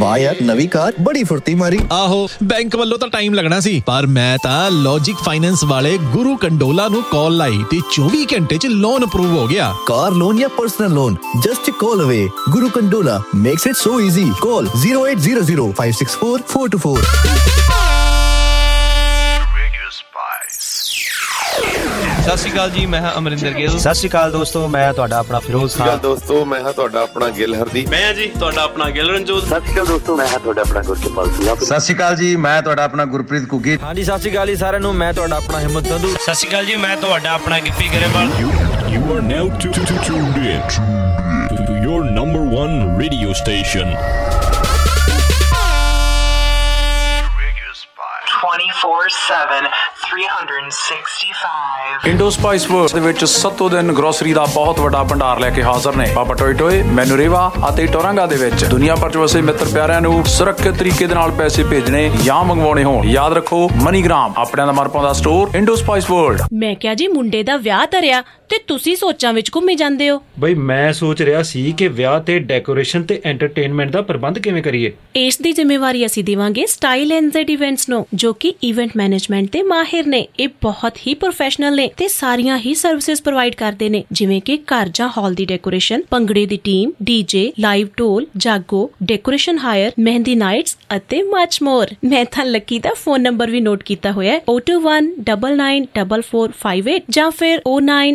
वाह यार, नवी कार बड़ी फुर्ती मारी। आहो, बैंक वालों तो टाइम लगना सी, पर मैं ता लॉजिक फाइनेंस वाले गुरु कंडोला नु कॉल लाई ते 24 घंटे च लोन अप्रूव हो गया। कार लोन या personal loan, just a call away. Guru Kandola makes it so easy. Call 0800 564 424. ਸਤਿ ਸ਼੍ਰੀ ਅਕਾਲ ਜੀ, ਮੈਂ ਹਾਂ ਅਮਰਿੰਦਰ ਗਿੱਲ। ਸਤਿ ਸ਼੍ਰੀ ਅਕਾਲ ਦੋਸਤੋ, ਮੈਂ ਤੁਹਾਡਾ ਆਪਣਾ ਫਿਰੋਜ਼ ਖਾਨ। ਦੋਸਤੋ, ਮੈਂ ਹਾਂ ਤੁਹਾਡਾ ਆਪਣਾ ਗਿੱਲ ਹਰਦੀਪ। ਮੈਂ ਹਾਂ ਜੀ ਤੁਹਾਡਾ ਆਪਣਾ ਗਿੱਲ ਰਣਜੋਤ। ਸਤਿ ਸ਼੍ਰੀ ਅਕਾਲ ਦੋਸਤੋ, ਮੈਂ ਹਾਂ ਤੁਹਾਡਾ ਆਪਣਾ ਗੁਰਕਿਰਪਾਲ ਸਿੰਘ। ਸਤਿ ਸ਼੍ਰੀ ਅਕਾਲ ਜੀ, ਮੈਂ ਤੁਹਾਡਾ ਆਪਣਾ ਗੁਰਪ੍ਰੀਤ ਕੁੱਗੀ। ਹਾਂਜੀ, ਸਤਿ ਸ਼੍ਰੀ ਅਕਾਲ ਜੀ ਸਾਰਿਆਂ ਨੂੰ, ਮੈਂ ਤੁਹਾਡਾ ਆਪਣਾ ਹਿੰਮਤ ਸੰਧੂ। ਸਤਿ ਸ਼੍ਰੀ ਅਕਾਲ ਜੀ, ਮੈਂ ਤੁਹਾਡਾ ਆਪਣਾ Gippy Grewal. You are now tuned in to your number one radio station. 24/7 365 Indo spice world ਦੇ ਵਿੱਚ ਸੱਤੋ ਦਿਨ ਗਰੋਸਰੀ ਦਾ ਬਹੁਤ ਵੱਡਾ ਭੰਡਾਰ ਲੈ ਕੇ ਹਾਜ਼ਰ ਨੇ ਬਾਬਾ ਟੋਏ ਟੋਏ, ਮੈਨੂਰੇਵਾ ਅਤੇ ਟੋਰੰਗਾ ਦੇ ਵਿੱਚ। ਦੁਨੀਆ ਭਰ ਚ ਵਸੇ ਮਿੱਤਰ ਪਿਆਰਿਆਂ ਨੂੰ ਸੁਰੱਖਿਅਤ ਤਰੀਕੇ ਦੇ ਨਾਲ ਪੈਸੇ ਭੇਜਣੇ ਜਾਂ ਮੰਗਵਾਉਣੇ ਹੋਣ, ਯਾਦ ਰੱਖੋ ਮਨੀਗ੍ਰਾਮ ਆਪਣਿਆਂ ਦਾ ਮਨਪਾਉਂਦਾ ਸਟੋਰ ਇੰਡੋ ਸਪਾਈਸ ਵਰਲਡ। ਮੈਂ ਕਿਹਾ ਜੀ, ਮੁੰਡੇ ਦਾ ਵਿਆਹ ਧਰਿਆ ਤੇ ਤੁਸੀਂ ਸੋਚਾਂ ਵਿੱਚ ਘੁੰਮੀ ਜਾਂਦੇ ਹੋ। ਬਈ ਮੈਂ ਸੋਚ ਰਿਹਾ ਸੀ ਕਿ ਵਿਆਹ ਤੇ ਡੈਕੋਰੇਸ਼ਨ ਤੇ ਐਂਟਰਟੇਨਮੈਂਟ ਦਾ ਪ੍ਰਬੰਧ ਕਿਵੇਂ ਕਰੀਏ। ਇਸ ਦੀ ਜ਼ਿੰਮੇਵਾਰੀ ਅਸੀਂ ਦੇਵਾਂਗੇ ਸਟਾਈਲ NZ ਇਵੈਂਟਸ ਨੂੰ, ਜੋ ਕਿ ਇਵੈਂਟ ਮੈਨੇਜਮੈਂਟ ਤੇ ਮਾਹਿਰ ਨੇ। ਇਹ ਬਹੁਤ ਹੀ ਪ੍ਰੋਫੈਸ਼ਨਲ ਨੇ ਤੇ ਸਾਰੀਆਂ ਹੀ ਸਰਵਿਸਿਜ਼ ਪ੍ਰੋਵਾਈਡ ਕਰਦੇ ਨੇ, ਜਿਵੇਂ ਕਿ ਘਰ ਜਾਂ ਹਾਲ ਦੀ ਡੈਕੋਰੇਸ਼ਨ, ਭੰਗੜੇ ਦੀ ਟੀਮ, DJ, ਲਾਈਵ ਢੋਲ, ਜਾਗੋ, ਡੈਕੋਰੇਸ਼ਨ ਹਾਇਰ, ਮਹਿੰਦੀ ਨਾਈਟਸ ਅਤੇ ਮਚ ਮੋਰ। ਮੈਂ ਤਾਂ ਲੱਕੀ ਦਾ ਫੋਨ ਨੰਬਰ ਵੀ ਨੋਟ ਕੀਤਾ ਹੋਇਆ ਹੈ, 021994458 ਜਾਂ ਫਿਰ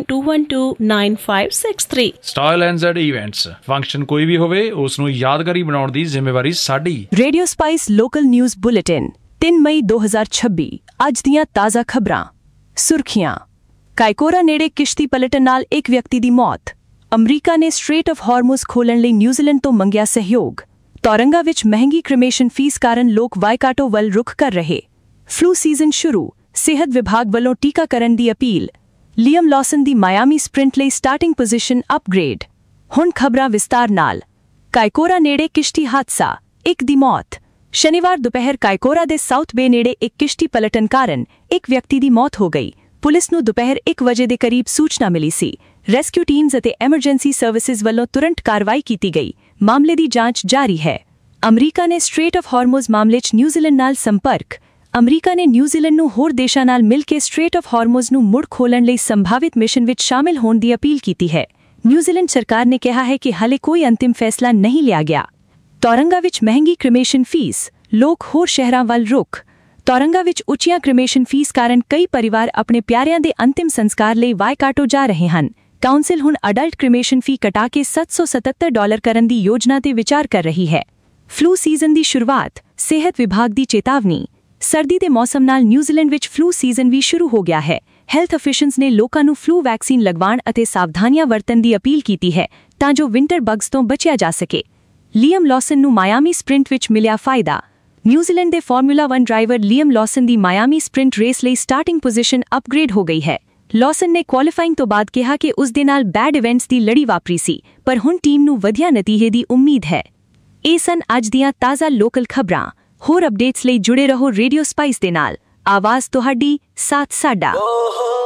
092129563। Style NZ events. ਫੰਕਸ਼ਨ ਕੋਈ ਵੀ ਹੋਵੇ, ਉਸ ਨੂੰ ਯਾਦਗਾਰੀ ਬਣਾਉਣ ਦੀ ਜ਼ਿੰਮੇਵਾਰੀ ਸਾਡੀ। Radio spice local news bulletin 3 ਮਈ 2026। ਅੱਜ ਦੀਆਂ ਤਾਜ਼ਾ ਖਬਰਾਂ। ਸੁਰਖੀਆਂ। ਕਾਇਕੋਰਾ ਨੇੜੇ ਕਿਸ਼ਤੀ ਪਲਟਣ ਨਾਲ ਇੱਕ ਵਿਅਕਤੀ ਦੀ ਮੌਤ। ਅਮਰੀਕਾ ਨੇ ਸਟ੍ਰੇਟ ਆਫ ਹਾਰਮੁਜ਼ ਖੋਲ੍ਹਣ ਲਈ ਨਿਊਜ਼ੀਲੈਂਡ ਤੋਂ ਮੰਗਿਆ ਸਹਿਯੋਗ। ਤੋਰੰਗਾ ਵਿੱਚ ਮਹਿੰਗੀ ਕ੍ਰਿਮੇਸ਼ਨ ਫੀਸ ਕਾਰਨ ਲੋਕ ਵਾਈਕਾਟੋ ਵੱਲ ਰੁਖ ਕਰ ਰਹੇ। ਫਲੂ ਸੀਜ਼ਨ ਸ਼ੁਰੂ, ਸਿਹਤ ਵਿਭਾਗ ਵੱਲੋਂ ਟੀਕਾਕਰਨ ਦੀ ਅਪੀਲ। ਲੀਅਮ ਲੌਸਨ ਦੀ ਮਾਇਆਮੀ ਸਪ੍ਰਿੰਟ ਲਈ ਸਟਾਰਟਿੰਗ ਪੋਜੀਸ਼ਨ ਅਪਗ੍ਰੇਡ। ਹੁਣ ਖਬਰਾਂ ਵਿਸਤਾਰ ਨਾਲ। ਕਾਇਕੋਰਾ ਨੇੜੇ ਕਿਸ਼ਤੀ ਹਾਦਸਾ, ਇੱਕ ਦੀ ਮੌਤ। ਸ਼ਨੀਵਾਰ ਦੁਪਹਿਰ ਕਾਇਕੋਰਾ ਦੇ ਸਾਊਥ ਬੇ ਨੇੜੇ ਇੱਕ ਕਿਸ਼ਤੀ ਪਲਟਣ ਕਾਰਨ ਇੱਕ ਵਿਅਕਤੀ ਦੀ ਮੌਤ ਹੋ ਗਈ। ਪੁਲਿਸ ਨੂੰ ਦੁਪਹਿਰ 1 ਵਜੇ ਦੇ ਕਰੀਬ ਸੂਚਨਾ ਮਿਲੀ ਸੀ। ਰੈਸਕਿਊ ਟੀਮਜ਼ ਅਤੇ ਐਮਰਜੈਂਸੀ ਸਰਵਿਸਿਜ਼ ਵੱਲੋਂ ਤੁਰੰਤ ਕਾਰਵਾਈ ਕੀਤੀ ਗਈ। ਮਾਮਲੇ ਦੀ ਜਾਂਚ ਜਾਰੀ ਹੈ। ਅਮਰੀਕਾ ਨੇ ਸਟ੍ਰੇਟ ਆਫ ਹਾਰਮੁਜ਼ ਮਾਮਲੇ 'ਚ ਨਿਊਜ਼ੀਲੈਂਡ ਨਾਲ ਸੰਪਰਕ। ਅਮਰੀਕਾ ਨੇ ਨਿਊਜ਼ੀਲੈਂਡ ਨੂੰ ਹੋਰ ਦੇਸ਼ਾਂ ਨਾਲ ਮਿਲ ਕੇ ਸਟ੍ਰੇਟ ਆਫ ਹਾਰਮੁਜ਼ ਨੂੰ ਮੁੜ ਖੋਲ੍ਹਣ ਲਈ ਸੰਭਾਵਿਤ ਮਿਸ਼ਨ ਵਿੱਚ ਸ਼ਾਮਿਲ ਹੋਣ ਦੀ ਅਪੀਲ ਕੀਤੀ ਹੈ। ਨਿਊਜ਼ੀਲੈਂਡ ਸਰਕਾਰ ਨੇ ਕਿਹਾ ਹੈ ਕਿ ਹਾਲੇ ਕੋਈ ਅੰਤਿਮ ਫੈਸਲਾ ਨਹੀਂ ਲਿਆ ਗਿਆ। ਤੋਰੰਗਾ ਵਿੱਚ ਮਹਿੰਗੀ ਕ੍ਰਿਮੇਸ਼ਨ ਫੀਸ, ਲੋਕ ਹੋਰ ਸ਼ਹਿਰਾਂ ਵੱਲ ਰੁਖ। ਤੋਰੰਗਾ ਵਿੱਚ ਉੱਚੀਆਂ ਕ੍ਰਿਮੇਸ਼ਨ ਫੀਸ ਕਾਰਨ ਕਈ ਪਰਿਵਾਰ ਆਪਣੇ ਪਿਆਰਿਆਂ ਦੇ ਅੰਤਿਮ ਸੰਸਕਾਰ ਲਈ ਵਾਈਕਾਟੋ ਜਾ ਰਹੇ ਹਨ। ਕਾਉਂਸਲ ਹੁਣ ਅਡਲਟ ਕ੍ਰਿਮੇਸ਼ਨ ਫੀ ਘਟਾ ਕੇ $777 ਕਰਨ ਦੀ ਯੋਜਨਾ ਤੇ ਵਿਚਾਰ ਕਰ ਰਹੀ ਹੈ। ਫਲੂ ਸੀਜ਼ਨ ਦੀ ਸ਼ੁਰੂਆਤ, ਸਿਹਤ ਵਿਭਾਗ ਦੀ ਚੇਤਾਵਨੀ। ਸਰਦੀ ਦੇ ਮੌਸਮ ਨਾਲ ਨਿਊਜ਼ੀਲੈਂਡ ਵਿੱਚ ਫਲੂ ਸੀਜ਼ਨ ਵੀ ਸ਼ੁਰੂ ਹੋ ਗਿਆ ਹੈ। ਹੈਲਥ ਅਫੀਸ਼ੀਅਲਸ ਨੇ ਲੋਕਾਂ ਨੂੰ ਫਲੂ ਵੈਕਸੀਨ ਲਗਵਾਉਣ ਅਤੇ ਸਾਵਧਾਨੀਆਂ ਵਰਤਣ ਦੀ ਅਪੀਲ ਕੀਤੀ ਹੈ ਤਾਂ ਜੋ ਵਿੰਟਰ ਬਗਸ ਤੋਂ ਬਚਿਆ ਜਾ ਸਕੇ। ਲੀਅਮ ਲੌਸਨ ਨੂੰ ਮਾਇਆਮੀ ਸਪ੍ਰਿੰਟ ਵਿੱਚ ਮਿਲਿਆ ਫਾਇਦਾ। ਨਿਊਜ਼ੀਲੈਂਡ ਦੇ ਫਾਰਮੂਲਾ 1 ਡਰਾਈਵਰ ਲੀਅਮ ਲੌਸਨ ਦੀ ਮਾਇਆਮੀ ਸਪ੍ਰਿੰਟ ਰੇਸ ਲਈ ਸਟਾਰਟਿੰਗ ਪੋਜੀਸ਼ਨ ਅਪਗ੍ਰੇਡ ਹੋ ਗਈ ਹੈ। ਲੌਸਨ ਨੇ ਕੁਆਲੀਫਾਈਂਗ ਤੋਂ ਬਾਅਦ ਕਿਹਾ ਕਿ ਉਸ ਦੇ ਨਾਲ ਬੈਡ ਇਵੈਂਟਸ ਦੀ ਲੜੀ ਵਾਪਰੀ ਸੀ, ਪਰ ਹੁਣ ਟੀਮ ਨੂੰ ਵਧੀਆ ਨਤੀਜੇ ਦੀ ਉਮੀਦ ਹੈ। ਇਹ ਸਨ ਅੱਜ ਦੀਆਂ ਤਾਜ਼ਾ ਲੋਕਲ ਖਬਰਾਂ। ਹੋਰ ਅਪਡੇਟਸ ਲਈ ਜੁੜੇ ਰਹੋ ਰੇਡੀਓ ਸਪਾਈਸ ਦੇ ਨਾਲ। ਆਵਾਜ਼ ਤੁਹਾਡੀ, ਸਾਥ ਸਾਡਾ।